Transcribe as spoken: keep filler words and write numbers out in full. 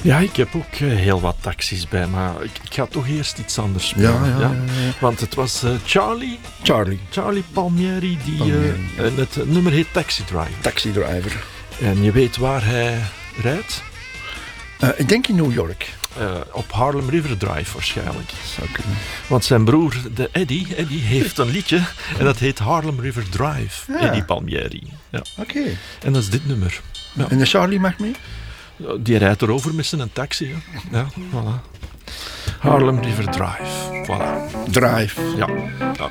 Ja, ik heb ook uh, heel wat taxis bij, maar ik, ik ga toch eerst iets anders spelen. Ja, ja, ja, ja. Want het was uh, Charlie, Charlie. Charlie Palmieri, die Palmieri, uh, ja. het nummer heet Taxi Driver. Taxi Driver. En je weet waar hij rijdt? Uh, ik denk in New York. Uh, op Harlem River Drive waarschijnlijk. Zou kunnen. Want zijn broer, de Eddie, Eddie heeft een liedje en dat heet Harlem River Drive. Ja. Eddie Palmieri. Ja. Oké. Okay. En dat is dit nummer. Ja. En de Charlie mag mee? Die rijdt erover met zijn taxi. Hè. Ja, voilà. Harlem River Drive. Voilà. Drive. Ja. Ja.